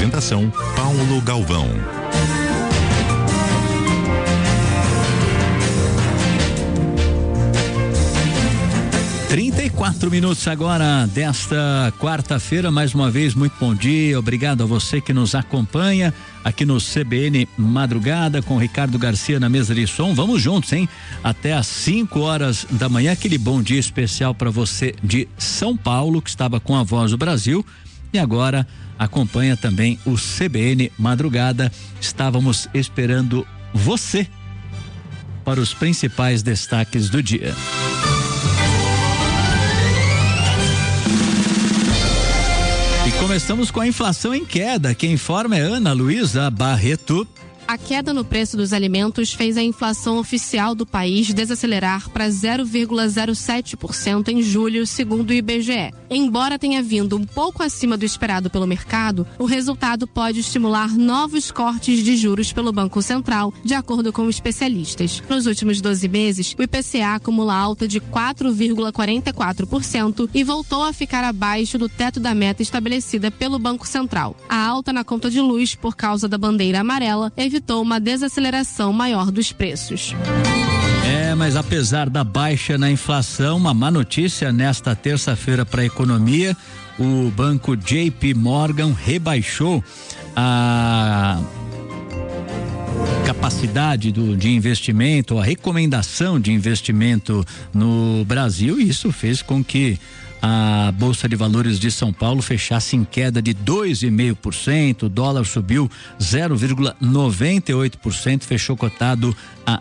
Apresentação: Paulo Galvão. 34 minutos agora desta quarta-feira. Mais uma vez, muito bom dia. Obrigado a você que nos acompanha aqui no CBN Madrugada com Ricardo Garcia na mesa de som. Vamos juntos, hein? Até às 5 horas da manhã. Aquele bom dia especial para você de São Paulo, que estava com a Voz do Brasil e agora acompanha também o CBN Madrugada. Estávamos esperando você para os principais destaques do dia. Começamos com a inflação em queda. Quem informa é Ana Luísa Barreto. A queda no preço dos alimentos fez a inflação oficial do país desacelerar para 0,07% em julho, segundo o IBGE. Embora tenha vindo um pouco acima do esperado pelo mercado, o resultado pode estimular novos cortes de juros pelo Banco Central, de acordo com especialistas. Nos últimos 12 meses, o IPCA acumula alta de 4,44% e voltou a ficar abaixo do teto da meta estabelecida pelo Banco Central. A alta na conta de luz, por causa da bandeira amarela, evitou uma desaceleração maior dos preços. Mas apesar da baixa na inflação, uma má notícia nesta terça-feira para a economia: o banco JP Morgan rebaixou a capacidade de investimento, a recomendação de investimento no Brasil, e isso fez com que a Bolsa de Valores de São Paulo fechasse em queda de 2,5%, o dólar subiu 0,98%, fechou cotado a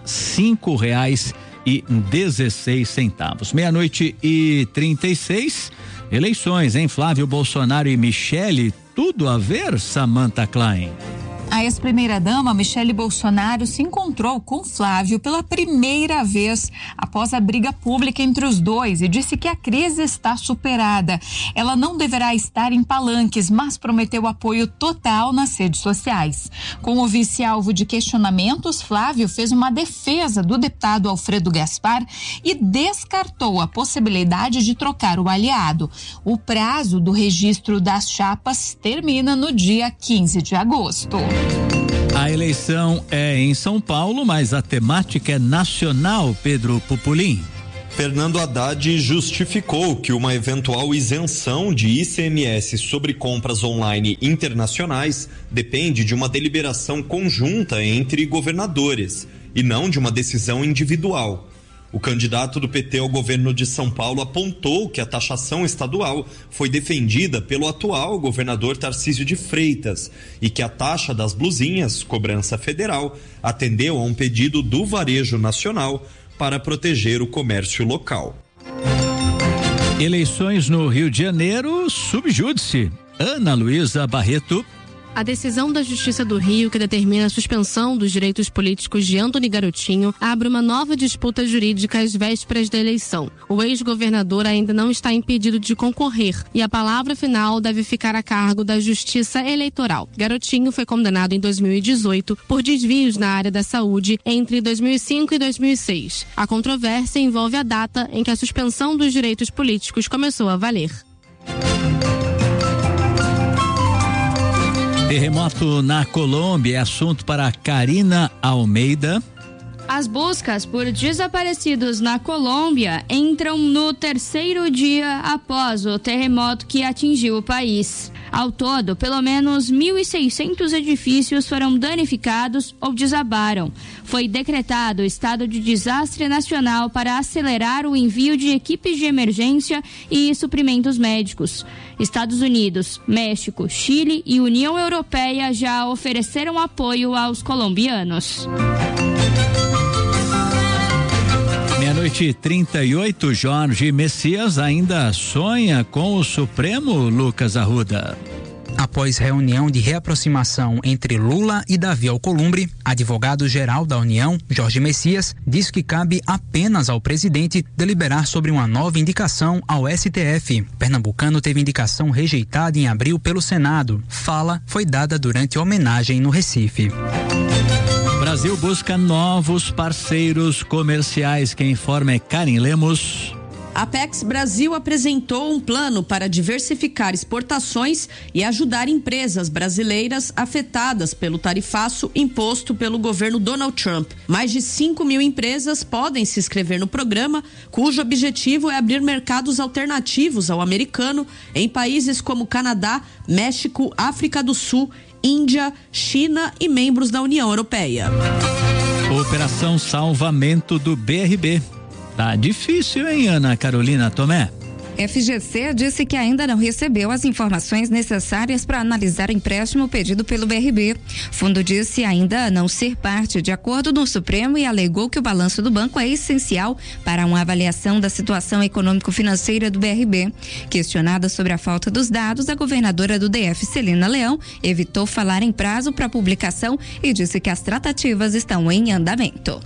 R$5,16. 12:36, eleições, hein? Flávio Bolsonaro e Michele, tudo a ver, Samantha Klein? A ex-primeira-dama Michele Bolsonaro se encontrou com Flávio pela primeira vez após a briga pública entre os dois e disse que a crise está superada. Ela não deverá estar em palanques, mas prometeu apoio total nas redes sociais. Com o vice alvo de questionamentos, Flávio fez uma defesa do deputado Alfredo Gaspar e descartou a possibilidade de trocar o aliado. O prazo do registro das chapas termina no dia 15 de agosto. A eleição é em São Paulo, mas a temática é nacional, Pedro Pupulim. Fernando Haddad justificou que uma eventual isenção de ICMS sobre compras online internacionais depende de uma deliberação conjunta entre governadores e não de uma decisão individual. O candidato do PT ao governo de São Paulo apontou que a taxação estadual foi defendida pelo atual governador Tarcísio de Freitas e que a taxa das blusinhas, cobrança federal, atendeu a um pedido do varejo nacional para proteger o comércio local. Eleições no Rio de Janeiro, subjúdice. Ana Luísa Barreto. A decisão da Justiça do Rio, que determina a suspensão dos direitos políticos de Antony Garotinho, abre uma nova disputa jurídica às vésperas da eleição. O ex-governador ainda não está impedido de concorrer e a palavra final deve ficar a cargo da Justiça Eleitoral. Garotinho foi condenado em 2018 por desvios na área da saúde entre 2005 e 2006. A controvérsia envolve a data em que a suspensão dos direitos políticos começou a valer. Terremoto na Colômbia é assunto para Karina Almeida. As buscas por desaparecidos na Colômbia entram no terceiro dia após o terremoto que atingiu o país. Ao todo, pelo menos 1.600 edifícios foram danificados ou desabaram. Foi decretado estado de desastre nacional para acelerar o envio de equipes de emergência e suprimentos médicos. Estados Unidos, México, Chile e União Europeia já ofereceram apoio aos colombianos. 12:38, Jorge Messias ainda sonha com o Supremo, Lucas Arruda. Após reunião de reaproximação entre Lula e Davi Alcolumbre, advogado-geral da União, Jorge Messias, diz que cabe apenas ao presidente deliberar sobre uma nova indicação ao STF. Pernambucano teve indicação rejeitada em abril pelo Senado. Fala foi dada durante homenagem no Recife. Brasil busca novos parceiros comerciais. Quem informa é Karen Lemos. A Apex Brasil apresentou um plano para diversificar exportações e ajudar empresas brasileiras afetadas pelo tarifaço imposto pelo governo Donald Trump. Mais de 5.000 empresas podem se inscrever no programa, cujo objetivo é abrir mercados alternativos ao americano em países como Canadá, México, África do Sul, Índia, China e membros da União Europeia. Operação Salvamento do BRB. Tá difícil, hein, Ana Carolina Tomé? FGC disse que ainda não recebeu as informações necessárias para analisar o empréstimo pedido pelo BRB. Fundo disse ainda não ser parte de acordo no Supremo e alegou que o balanço do banco é essencial para uma avaliação da situação econômico-financeira do BRB. Questionada sobre a falta dos dados, a governadora do DF, Celina Leão, evitou falar em prazo para publicação e disse que as tratativas estão em andamento.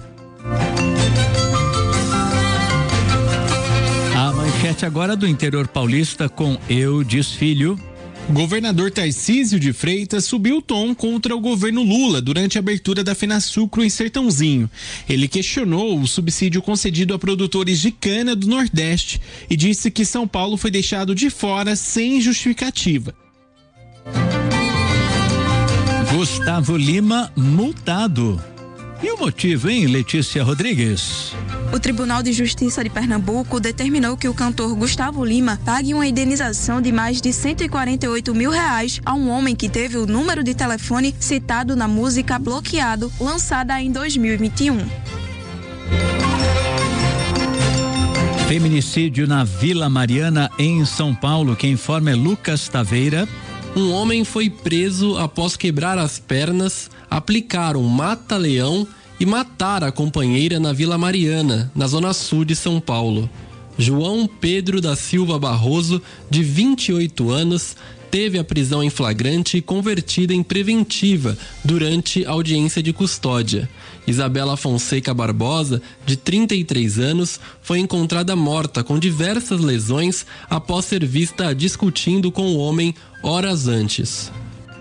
A manchete agora do interior paulista com Eudes Filho. Governador Tarcísio de Freitas subiu o tom contra o governo Lula durante a abertura da Fenasucro em Sertãozinho. Ele questionou o subsídio concedido a produtores de cana do Nordeste e disse que São Paulo foi deixado de fora sem justificativa. Gustavo Lima multado. E o motivo, hein, Letícia Rodrigues? O Tribunal de Justiça de Pernambuco determinou que o cantor Gustavo Lima pague uma indenização de mais de R$148 mil a um homem que teve o número de telefone citado na música Bloqueado, lançada em 2021. Feminicídio na Vila Mariana, em São Paulo. Quem informa é Lucas Taveira. Um homem foi preso após quebrar as pernas, aplicar um mata-leão e matar a companheira na Vila Mariana, na zona sul de São Paulo. João Pedro da Silva Barroso, de 28 anos, teve a prisão em flagrante convertida em preventiva durante a audiência de custódia. Isabela Fonseca Barbosa, de 33 anos, foi encontrada morta com diversas lesões após ser vista discutindo com o homem horas antes.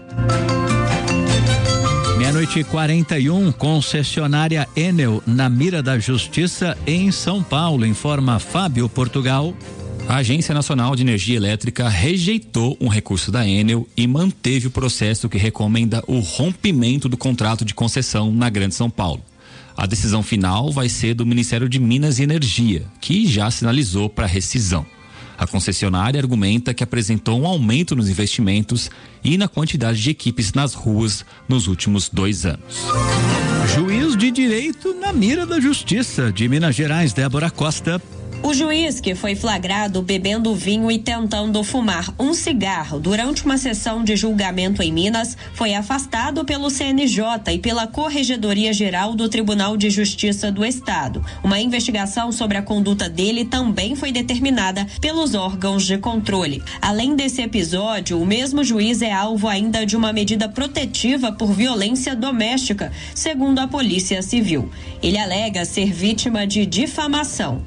00:41, concessionária Enel na mira da Justiça em São Paulo, informa Fábio Portugal. A Agência Nacional de Energia Elétrica rejeitou um recurso da Enel e manteve o processo que recomenda o rompimento do contrato de concessão na Grande São Paulo. A decisão final vai ser do Ministério de Minas e Energia, que já sinalizou para rescisão. A concessionária argumenta que apresentou um aumento nos investimentos e na quantidade de equipes nas ruas nos últimos 2 anos. Juiz de direito na mira da Justiça de Minas Gerais, Débora Costa. O juiz, que foi flagrado bebendo vinho e tentando fumar um cigarro durante uma sessão de julgamento em Minas, foi afastado pelo CNJ e pela Corregedoria Geral do Tribunal de Justiça do Estado. Uma investigação sobre a conduta dele também foi determinada pelos órgãos de controle. Além desse episódio, o mesmo juiz é alvo ainda de uma medida protetiva por violência doméstica, segundo a Polícia Civil. Ele alega ser vítima de difamação.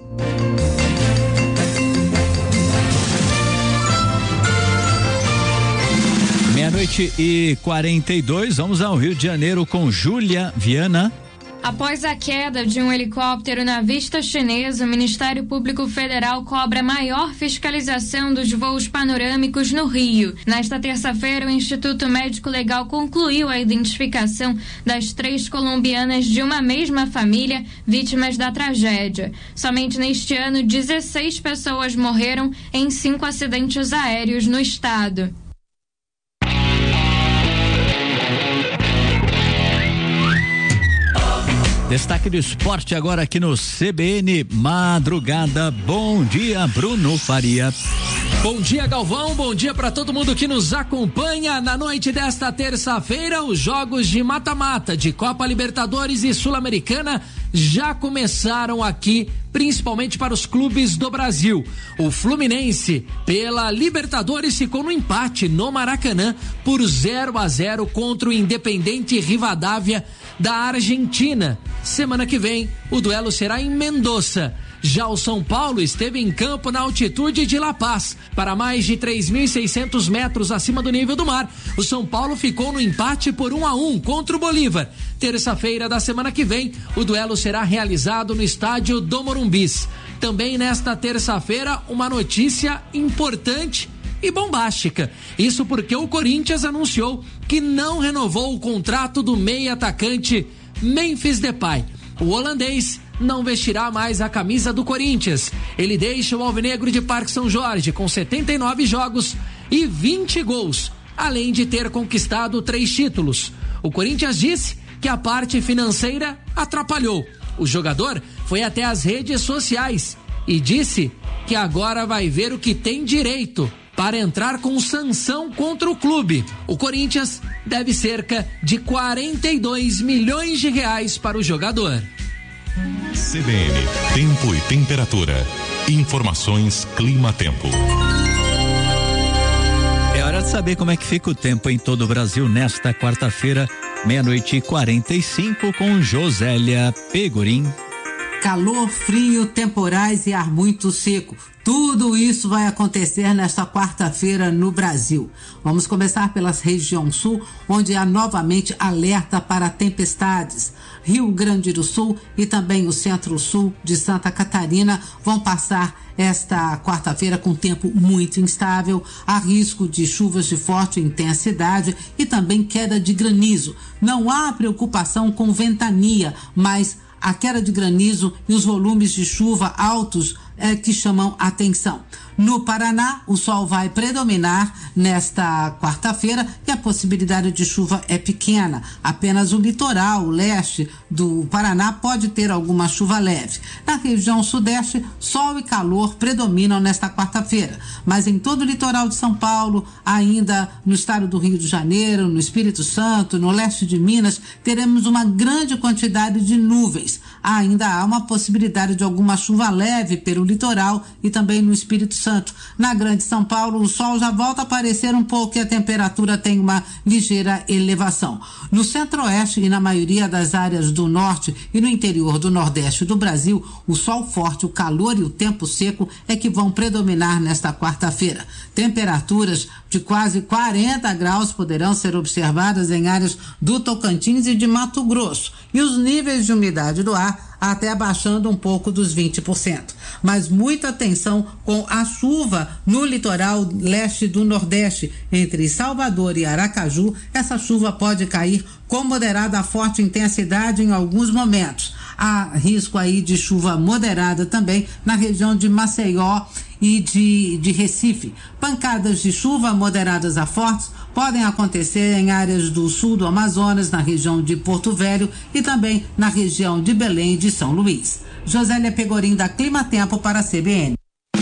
00:42, vamos ao Rio de Janeiro com Júlia Viana. Após a queda de um helicóptero na Vista Chinesa, o Ministério Público Federal cobra maior fiscalização dos voos panorâmicos no Rio. Nesta terça-feira, o Instituto Médico Legal concluiu a identificação das 3 colombianas de uma mesma família vítimas da tragédia. Somente neste ano, 16 pessoas morreram em 5 acidentes aéreos no estado. Destaque do esporte agora aqui no CBN Madrugada. Bom dia, Bruno Faria. Bom dia, Galvão. Bom dia para todo mundo que nos acompanha. Na noite desta terça-feira, os jogos de mata-mata de Copa Libertadores e Sul-Americana já começaram aqui, principalmente para os clubes do Brasil. O Fluminense, pela Libertadores, ficou no empate no Maracanã por 0-0 contra o Independente Rivadavia da Argentina. Semana que vem, o duelo será em Mendoza. Já o São Paulo esteve em campo na altitude de La Paz, para mais de 3.600 metros acima do nível do mar. O São Paulo ficou no empate por 1-1 contra o Bolívar. Terça-feira da semana que vem, o duelo será realizado no estádio do Morumbis. Também nesta terça-feira, uma notícia importante e bombástica. Isso porque o Corinthians anunciou que não renovou o contrato do meia atacante Memphis Depay. O holandês não vestirá mais a camisa do Corinthians. Ele deixa o Alvinegro de Parque São Jorge com 79 jogos e 20 gols, além de ter conquistado 3 títulos. O Corinthians disse que a parte financeira atrapalhou. O jogador foi até as redes sociais e disse que agora vai ver o que tem direito para entrar com sanção contra o clube. O Corinthians deve cerca de 42 milhões de reais para o jogador. CBN, tempo e temperatura. Informações Clima-Tempo. É hora de saber como é que fica o tempo em todo o Brasil nesta quarta-feira, 12:45, com Josélia Pegorim. Calor, frio, temporais e ar muito seco. Tudo isso vai acontecer nesta quarta-feira no Brasil. Vamos começar pela região sul, onde há novamente alerta para tempestades. Rio Grande do Sul e também o centro-sul de Santa Catarina vão passar esta quarta-feira com tempo muito instável. Há risco de chuvas de forte intensidade e também queda de granizo. Não há preocupação com ventania, mas a queda de granizo e os volumes de chuva altos que chamam atenção. No Paraná, o sol vai predominar nesta quarta-feira e a possibilidade de chuva é pequena. Apenas o litoral, o leste do Paraná pode ter alguma chuva leve. Na região sudeste, sol e calor predominam nesta quarta-feira. Mas em todo o litoral de São Paulo, ainda no estado do Rio de Janeiro, no Espírito Santo, no leste de Minas, teremos uma grande quantidade de nuvens. Ainda há uma possibilidade de alguma chuva leve pelo litoral e também no Espírito Santo. Na Grande São Paulo, o sol já volta a aparecer um pouco e a temperatura tem uma ligeira elevação. No centro-oeste e na maioria das áreas do norte e no interior do nordeste do Brasil, o sol forte, o calor e o tempo seco é que vão predominar nesta quarta-feira. Temperaturas de quase 40 graus poderão ser observadas em áreas do Tocantins e de Mato Grosso. E os níveis de umidade do ar até abaixando um pouco dos 20%. Mas muita atenção com a chuva no litoral leste do Nordeste, entre Salvador e Aracaju. Essa chuva pode cair com moderada a forte intensidade em alguns momentos. Há risco aí de chuva moderada também na região de Maceió e de Recife. Pancadas de chuva moderadas a fortes podem acontecer em áreas do sul do Amazonas, na região de Porto Velho e também na região de Belém e de São Luís. Josélia Pegorim, da Clima Tempo, para a CBN.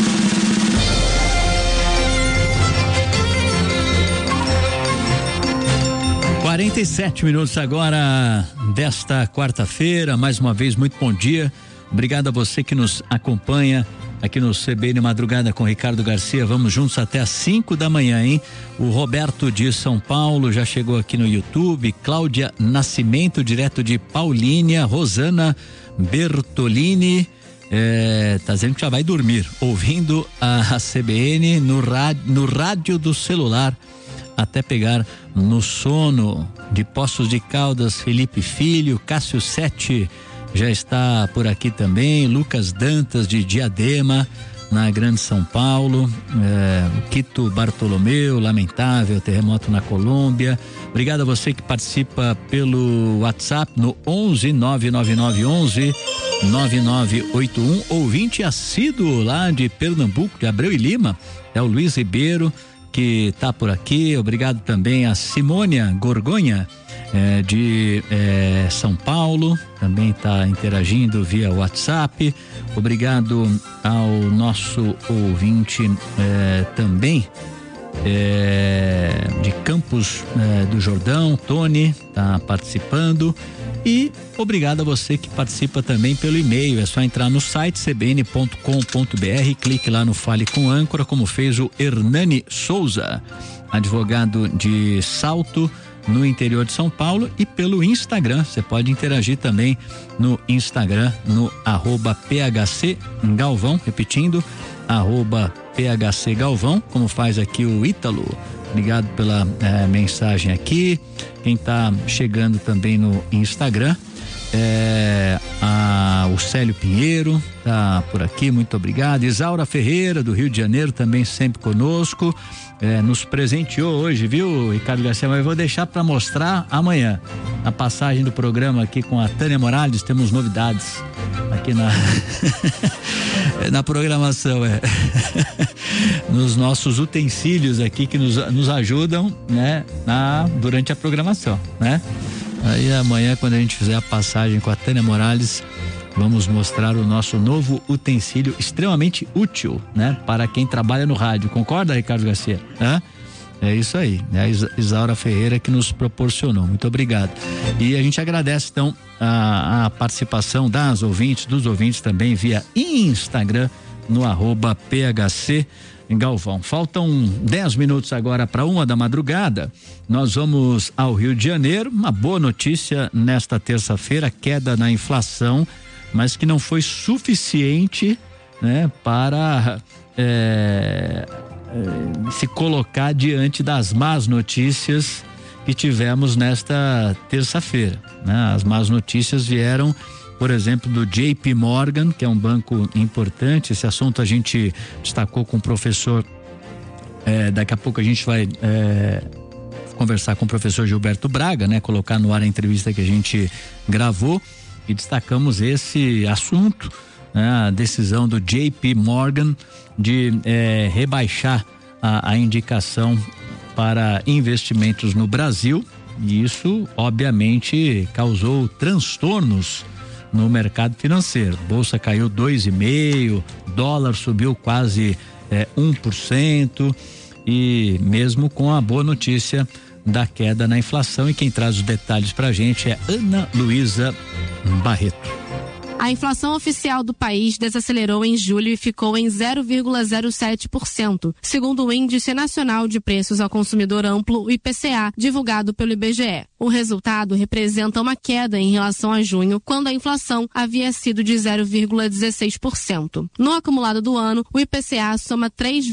(47 minutos) agora desta quarta-feira. Mais uma vez, muito bom dia. Obrigado a você que nos acompanha aqui no CBN Madrugada com Ricardo Garcia. Vamos juntos até às 5 da manhã, hein? O Roberto de São Paulo já chegou aqui no YouTube. Cláudia Nascimento, direto de Paulínia. Rosana Bertolini, tá dizendo que já vai dormir, ouvindo a CBN no rádio do celular até pegar no sono. De Poços de Caldas, Felipe Filho. Cássio Sete já está por aqui também. Lucas Dantas, de Diadema, na Grande São Paulo. Quito Bartolomeu, lamentável terremoto na Colômbia. Obrigado a você que participa pelo WhatsApp no 11 99911 9981. Ouvinte assíduo lá de Pernambuco, de Abreu e Lima, é o Luiz Ribeiro, que está por aqui. Obrigado também a Simônia Gorgonha, de São Paulo, também está interagindo via WhatsApp. Obrigado ao nosso ouvinte também de Campos do Jordão, Tony, está participando. E obrigado a você que participa também pelo e-mail. É só entrar no site cbn.com.br, clique lá no Fale com Âncora, como fez o Hernani Souza, advogado de Salto, no interior de São Paulo e pelo Instagram. Você pode interagir também no Instagram, no @PHCGalvão, repetindo, @PHCGalvão, como faz aqui o Ítalo. Obrigado pela mensagem aqui. Quem está chegando também no Instagram o Célio Pinheiro tá por aqui, muito obrigado. Isaura Ferreira, do Rio de Janeiro, também sempre conosco, nos presenteou hoje, viu, Ricardo Garcia? Mas eu vou deixar para mostrar amanhã. Na passagem do programa aqui com a Tânia Morales, temos novidades aqui na programação, nos nossos utensílios aqui que nos ajudam, né, durante a programação, né? Aí amanhã, quando a gente fizer a passagem com a Tânia Morales, vamos mostrar o nosso novo utensílio extremamente útil, né? Para quem trabalha no rádio. Concorda, Ricardo Garcia? É isso aí, né? A Isaura Ferreira que nos proporcionou. Muito obrigado. E a gente agradece, então, a participação dos ouvintes também via Instagram, no @PHC Galvão. Faltam 10 minutos agora para 1 da madrugada. Nós vamos ao Rio de Janeiro. Uma boa notícia nesta terça-feira: queda na inflação, mas que não foi suficiente, né, para se colocar diante das más notícias que tivemos nesta terça-feira, né? As más notícias vieram, por exemplo, do JP Morgan, que é um banco importante. Esse assunto a gente destacou com o professor, daqui a pouco a gente vai conversar com o professor Gilberto Braga, né? Colocar no ar a entrevista que a gente gravou, e destacamos esse assunto, né? A decisão do JP Morgan de rebaixar a indicação para investimentos no Brasil, e isso obviamente causou transtornos no mercado financeiro. Bolsa caiu 2,5%, dólar subiu quase 1%, e mesmo com a boa notícia da queda na inflação. E quem traz os detalhes pra gente é Ana Luísa Barreto. A inflação oficial do país desacelerou em julho e ficou em 0,07%, segundo o Índice Nacional de Preços ao Consumidor Amplo, o IPCA, divulgado pelo IBGE. O resultado representa uma queda em relação a junho, quando a inflação havia sido de 0,16%. No acumulado do ano, o IPCA soma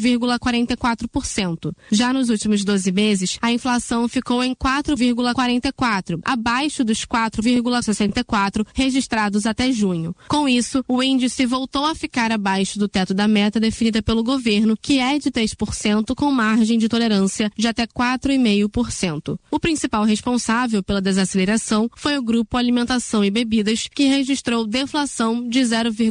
3,44%. Já nos últimos 12 meses, a inflação ficou em 4,44%, abaixo dos 4,64% registrados até junho. Com isso, o índice voltou a ficar abaixo do teto da meta definida pelo governo, que é de 3%, com margem de tolerância de até 4,5%. O principal responsável pela desaceleração foi o grupo Alimentação e Bebidas, que registrou deflação de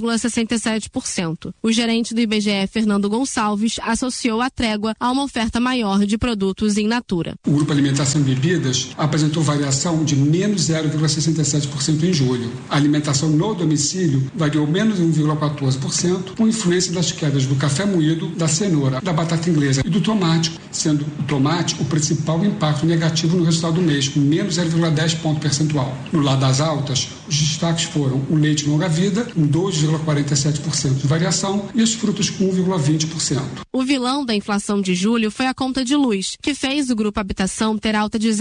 0,67%. O gerente do IBGE, Fernando Gonçalves, associou a trégua a uma oferta maior de produtos in natura. O grupo Alimentação e Bebidas apresentou variação de menos 0,67% em julho. A alimentação no domicílio variou menos 1,14%, com influência das quedas do café moído, da cenoura, da batata inglesa e do tomate, sendo o tomate o principal impacto negativo no resultado do mês, com menos 0,10 ponto percentual. No lado das altas, os destaques foram o leite longa-vida, com 2,47% de variação, e os frutos com 1,20%. O vilão da inflação de julho foi a conta de luz, que fez o grupo Habitação ter alta de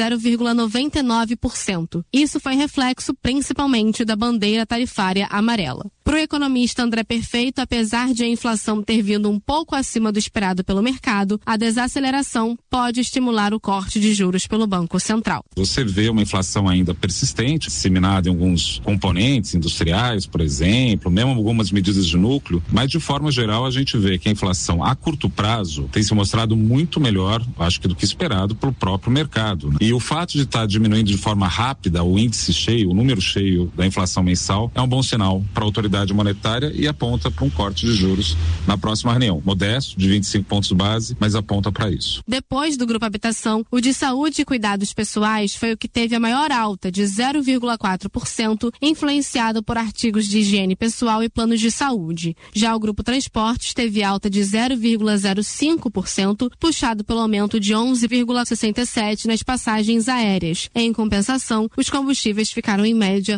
0,99%. Isso foi reflexo principalmente da bandeira tarifária amarela. Para o economista André Perfeito, apesar de a inflação ter vindo um pouco acima do esperado pelo mercado, a desaceleração pode estimular o corte de juros pelo Banco Central. Você vê uma inflação ainda persistente, disseminada em alguns componentes industriais, por exemplo, mesmo algumas medidas de núcleo, mas de forma geral a gente vê que a inflação a curto prazo tem se mostrado muito melhor, acho que do que esperado pelo próprio mercado, né? E o fato de estar diminuindo de forma rápida o índice cheio, o número cheio da inflação mensal é um bom sinal para a autoridade monetária e aponta para um corte de juros na próxima reunião. Modesto, de 25 pontos base, mas aponta para isso. Depois do grupo Habitação, o de saúde e cuidados pessoais foi o que teve a maior alta, de 0,4%, influenciado por artigos de higiene pessoal e planos de saúde. Já o grupo Transportes teve alta de 0,05%, puxado pelo aumento de 11,67% nas passagens aéreas. Em compensação, os combustíveis ficaram em média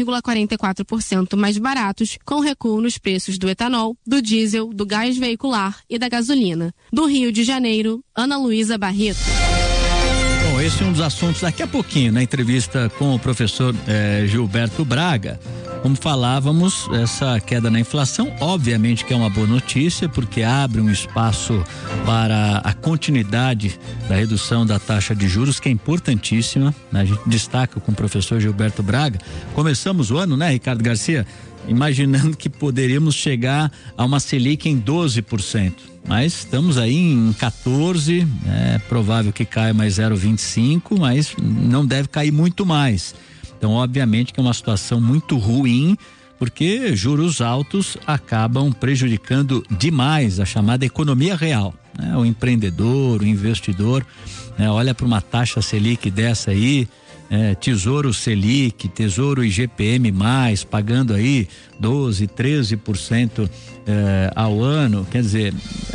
1,44% mais baratos, com recuo nos preços do etanol, do diesel, do gás veicular e da gasolina. Do Rio de Janeiro, Ana Luísa Barreto. Bom, esse é um dos assuntos daqui a pouquinho, na entrevista com o professor Gilberto Braga. Como falávamos, essa queda na inflação, obviamente que é uma boa notícia, porque abre um espaço para a continuidade da redução da taxa de juros, que é importantíssima, né? A gente destaca com o professor Gilberto Braga. Começamos o ano, né, Ricardo Garcia, imaginando que poderíamos chegar a uma Selic em 12%. Mas estamos aí em 14%, é provável que caia mais 0,25%, mas não deve cair muito mais. Então, obviamente que é uma situação muito ruim, porque juros altos acabam prejudicando demais a chamada economia real, né? O empreendedor, o investidor, né? Olha para uma taxa Selic dessa aí, Tesouro Selic, Tesouro IGPM+, pagando aí 12%, 13% ao ano, quer dizer,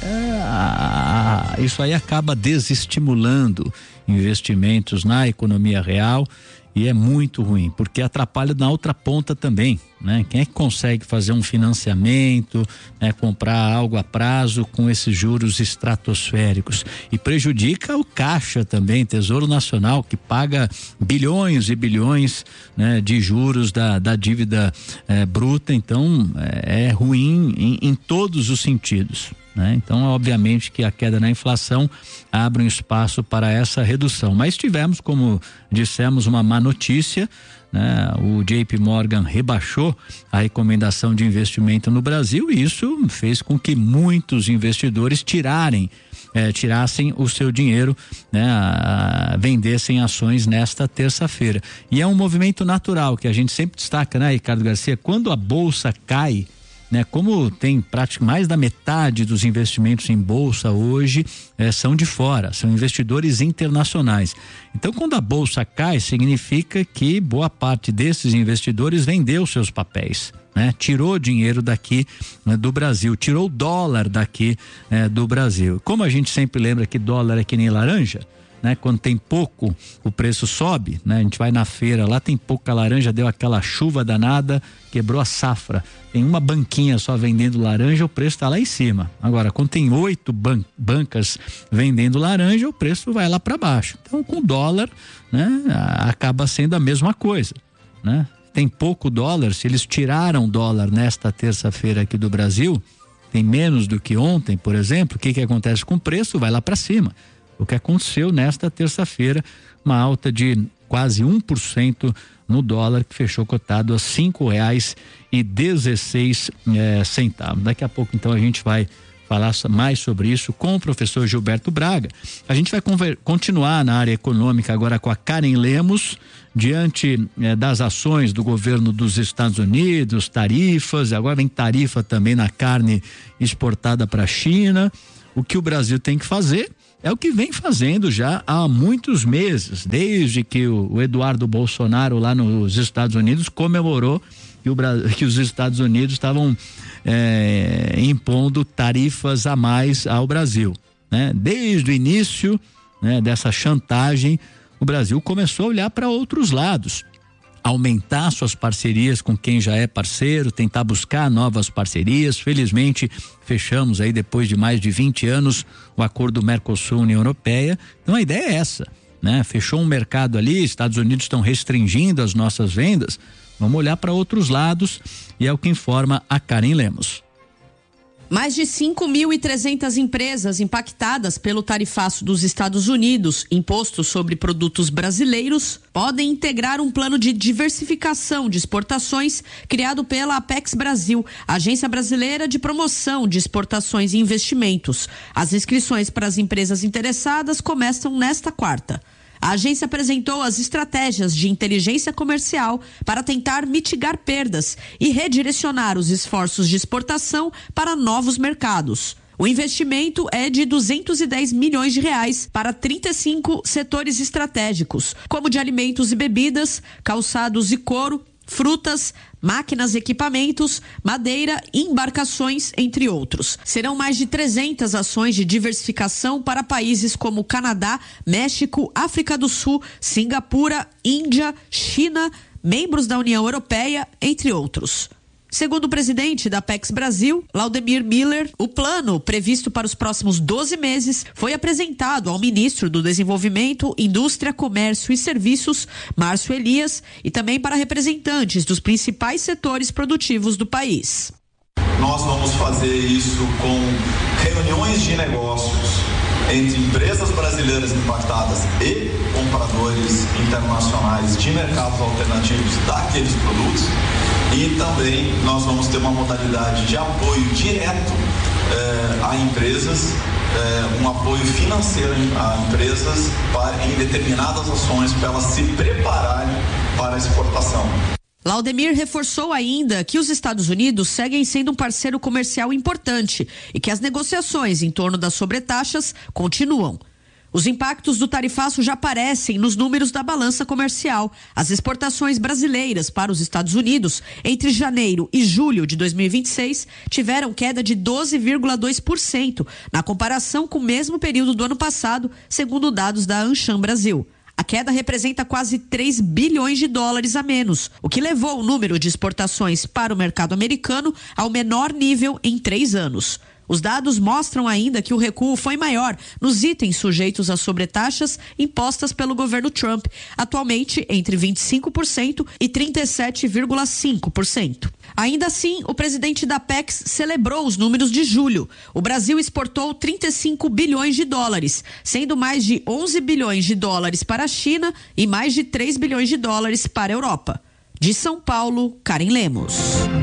isso aí acaba desestimulando investimentos na economia real. E é muito ruim, porque atrapalha na outra ponta também, né? Quem é que consegue fazer um financiamento, né? Comprar algo a prazo com esses juros estratosféricos? E prejudica o caixa também, Tesouro Nacional, que paga bilhões e bilhões, né? De juros da dívida bruta. Então é ruim em todos os sentidos, né? Então, obviamente que a queda na inflação abre um espaço para essa redução. Mas tivemos, como dissemos, uma má notícia, né? O JP Morgan rebaixou a recomendação de investimento no Brasil e isso fez com que muitos investidores tirassem o seu dinheiro, né? Vendessem ações nesta terça-feira. E é um movimento natural que a gente sempre destaca, né, Ricardo Garcia? Quando a bolsa cai, né, como tem praticamente mais da metade dos investimentos em bolsa hoje são de fora, são investidores internacionais. Então, quando a bolsa cai, significa que boa parte desses investidores vendeu seus papéis, né? Tirou dinheiro daqui, né, do Brasil, tirou o dólar daqui do Brasil. Como a gente sempre lembra que dólar é que nem laranja, né? Quando tem pouco, o preço sobe, né? A gente vai na feira, lá tem pouca laranja, deu aquela chuva danada, quebrou a safra. Tem uma banquinha só vendendo laranja, o preço está lá em cima. Agora, quando tem 8 bancas vendendo laranja, o preço vai lá para baixo. Então, com o dólar, né? Acaba sendo a mesma coisa, né? Tem pouco dólar, se eles tiraram dólar nesta terça-feira aqui do Brasil, tem menos do que ontem, por exemplo, o que acontece com o preço? Vai lá para cima. O que aconteceu nesta terça-feira, uma alta de quase 1% no dólar, que fechou cotado a R$5,16. Daqui a pouco, então, a gente vai falar mais sobre isso com o professor Gilberto Braga. A gente vai continuar na área econômica agora com a Karen Lemos, diante das ações do governo dos Estados Unidos, tarifas, agora vem tarifa também na carne exportada para a China. O que o Brasil tem que fazer é o que vem fazendo já há muitos meses, desde que o Eduardo Bolsonaro lá nos Estados Unidos comemorou que os Estados Unidos estavam impondo tarifas a mais ao Brasil, né? Desde o início, né, dessa chantagem, o Brasil começou a olhar para outros lados, aumentar suas parcerias com quem já é parceiro, tentar buscar novas parcerias. Felizmente, fechamos aí, depois de mais de 20 anos, o acordo Mercosul-União Europeia. Então, a ideia é essa, né? Fechou um mercado ali, Estados Unidos estão restringindo as nossas vendas, vamos olhar para outros lados, e é o que informa a Karen Lemos. Mais de 5.300 empresas impactadas pelo tarifaço dos Estados Unidos, imposto sobre produtos brasileiros, podem integrar um plano de diversificação de exportações criado pela Apex Brasil, Agência Brasileira de Promoção de Exportações e Investimentos. As inscrições para as empresas interessadas começam nesta quarta. A agência apresentou as estratégias de inteligência comercial para tentar mitigar perdas e redirecionar os esforços de exportação para novos mercados. O investimento é de R$210 milhões para 35 setores estratégicos, como de alimentos e bebidas, calçados e couro, frutas, máquinas e equipamentos, madeira e embarcações, entre outros. Serão mais de 300 ações de diversificação para países como Canadá, México, África do Sul, Singapura, Índia, China, membros da União Europeia, entre outros. Segundo o presidente da Apex Brasil, Laudemir Miller, o plano previsto para os próximos 12 meses foi apresentado ao ministro do Desenvolvimento, Indústria, Comércio e Serviços, Márcio Elias, e também para representantes dos principais setores produtivos do país. Nós vamos fazer isso com reuniões de negócios entre empresas brasileiras impactadas e compradores internacionais de mercados alternativos daqueles produtos. E também nós vamos ter uma modalidade de apoio direto a empresas, um apoio financeiro a empresas em determinadas ações para elas se prepararem para a exportação. Laudemir reforçou ainda que os Estados Unidos seguem sendo um parceiro comercial importante e que as negociações em torno das sobretaxas continuam. Os impactos do tarifaço já aparecem nos números da balança comercial. As exportações brasileiras para os Estados Unidos entre janeiro e julho de 2026 tiveram queda de 12,2% na comparação com o mesmo período do ano passado, segundo dados da Ancham Brasil. A queda representa quase 3 bilhões de dólares a menos, o que levou o número de exportações para o mercado americano ao menor nível em 3 anos. Os dados mostram ainda que o recuo foi maior nos itens sujeitos a sobretaxas impostas pelo governo Trump, atualmente entre 25% e 37,5%. Ainda assim, o presidente da Apex celebrou os números de julho. O Brasil exportou 35 bilhões de dólares, sendo mais de 11 bilhões de dólares para a China e mais de 3 bilhões de dólares para a Europa. De São Paulo, Karen Lemos.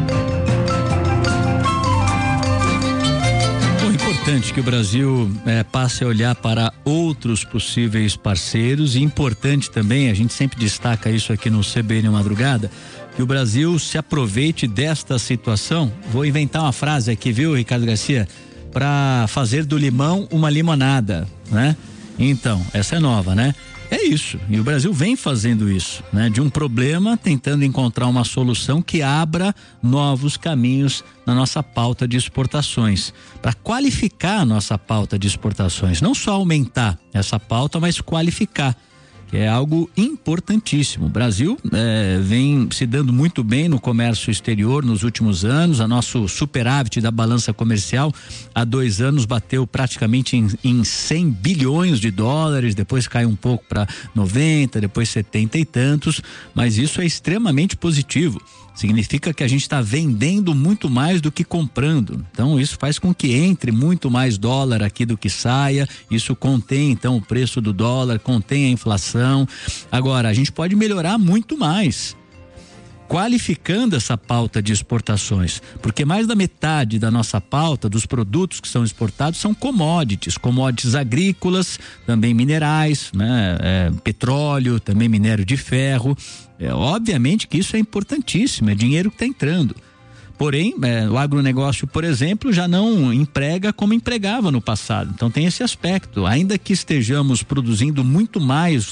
Importante que o Brasil passe a olhar para outros possíveis parceiros, e importante também, a gente sempre destaca isso aqui no CBN Madrugada, que o Brasil se aproveite desta situação. Vou inventar uma frase aqui, viu, Ricardo Garcia? Para fazer do limão uma limonada, né? Então, essa é nova, né? É isso, e o Brasil vem fazendo isso, né? De um problema, tentando encontrar uma solução que abra novos caminhos na nossa pauta de exportações, para qualificar a nossa pauta de exportações, não só aumentar essa pauta, mas qualificar, que é algo importantíssimo. O Brasil vem se dando muito bem no comércio exterior nos últimos anos. A nosso superávit da balança comercial há 2 anos bateu praticamente em 100 bilhões de dólares, depois caiu um pouco para 90, depois 70 e tantos, mas isso é extremamente positivo. Significa que a gente está vendendo muito mais do que comprando. Então isso faz com que entre muito mais dólar aqui do que saia. Isso contém então o preço do dólar, contém a inflação. Agora, a gente pode melhorar muito mais, qualificando essa pauta de exportações, porque mais da metade da nossa pauta, dos produtos que são exportados, são commodities agrícolas, também minerais, né? Petróleo, também minério de ferro. Obviamente que isso é importantíssimo, é dinheiro que está entrando. Porém, o agronegócio, por exemplo, já não emprega como empregava no passado. Então tem esse aspecto. Ainda que estejamos produzindo muito mais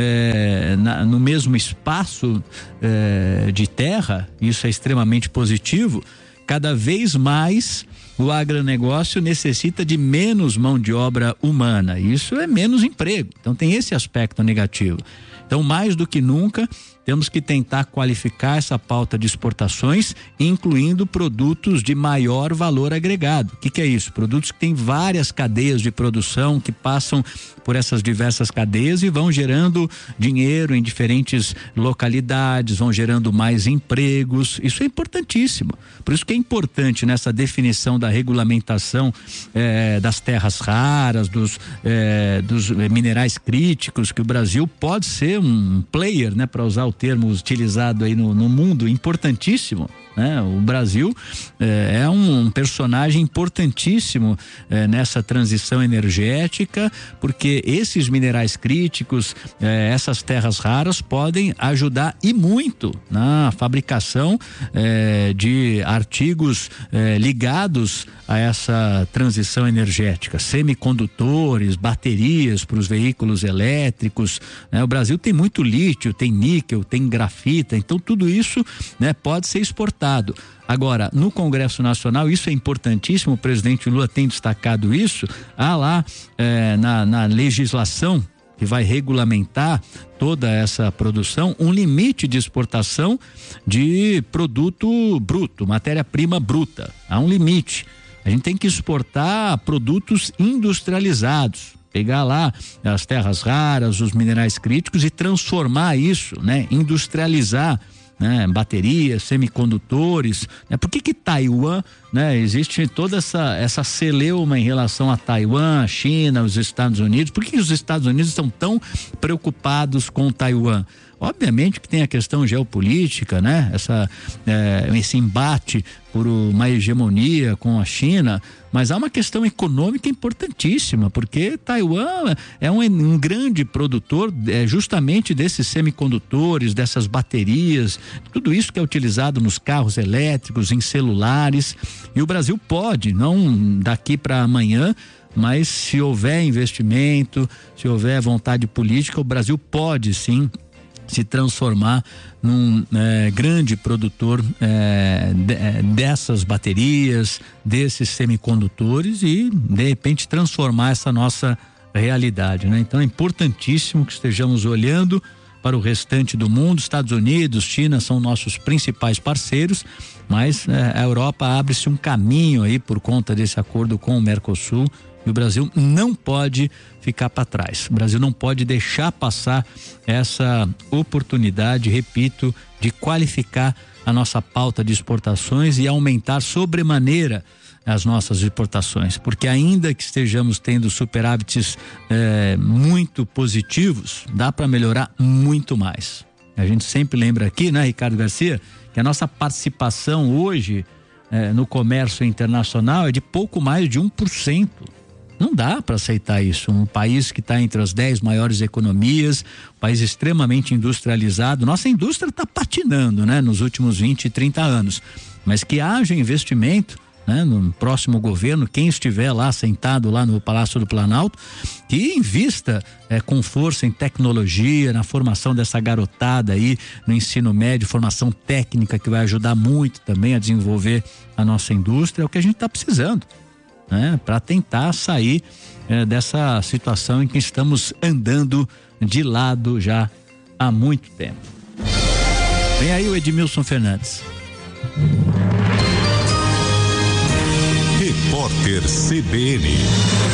no mesmo espaço de terra, isso é extremamente positivo, cada vez mais o agronegócio necessita de menos mão de obra humana. Isso é menos emprego. Então tem esse aspecto negativo. Então, mais do que nunca, temos que tentar qualificar essa pauta de exportações, incluindo produtos de maior valor agregado. O que é isso? Produtos que têm várias cadeias de produção, que passam por essas diversas cadeias e vão gerando dinheiro em diferentes localidades, vão gerando mais empregos. Isso é importantíssimo. Por isso que é importante nessa definição da regulamentação das terras raras, dos minerais críticos, que o Brasil pode ser um player, né, para usar o termo utilizado aí no mundo, importantíssimo, né? O Brasil é um personagem importantíssimo nessa transição energética, porque esses minerais críticos, essas terras raras podem ajudar e muito na fabricação de artigos ligados a essa transição energética, semicondutores, baterias para os veículos elétricos, né? O Brasil tem muito lítio, tem níquel, tem grafita, então tudo isso, né, pode ser exportado. Agora, no Congresso Nacional, isso é importantíssimo, o presidente Lula tem destacado isso, há lá na legislação que vai regulamentar toda essa produção, um limite de exportação de produto bruto, matéria-prima bruta. Há um limite. A gente tem que exportar produtos industrializados, pegar lá as terras raras, os minerais críticos e transformar isso, né? Industrializar, né? Baterias, semicondutores, né? Por que Taiwan, né? Existe toda essa celeuma em relação a Taiwan, a China, os Estados Unidos. Por que os Estados Unidos estão tão preocupados com Taiwan? Obviamente que tem a questão geopolítica, né? Esse embate por uma hegemonia com a China, mas há uma questão econômica importantíssima, porque Taiwan é um grande produtor justamente desses semicondutores, dessas baterias, tudo isso que é utilizado nos carros elétricos, em celulares, e o Brasil pode, não daqui para amanhã, mas se houver investimento, se houver vontade política, o Brasil pode sim se transformar num grande produtor dessas baterias, desses semicondutores e de repente transformar essa nossa realidade, né? Então é importantíssimo que estejamos olhando para o restante do mundo. Estados Unidos, China são nossos principais parceiros, mas a Europa abre-se um caminho aí por conta desse acordo com o Mercosul. E o Brasil não pode ficar para trás. O Brasil não pode deixar passar essa oportunidade, repito, de qualificar a nossa pauta de exportações e aumentar sobremaneira as nossas exportações, porque ainda que estejamos tendo superávites muito positivos, dá para melhorar muito mais. A gente sempre lembra aqui, né, Ricardo Garcia, que a nossa participação hoje no comércio internacional é de pouco mais de 1%. Não dá para aceitar isso. Um país que está entre as 10 maiores economias, um país extremamente industrializado. Nossa indústria está patinando, né, nos últimos 20, 30 anos. Mas que haja investimento, né, no próximo governo, quem estiver lá sentado lá no Palácio do Planalto, que invista com força em tecnologia, na formação dessa garotada aí no ensino médio, formação técnica que vai ajudar muito também a desenvolver a nossa indústria. É o que a gente está precisando, né, para tentar sair dessa situação em que estamos andando de lado já há muito tempo. Vem aí o Edmilson Fernandes. Repórter CBN.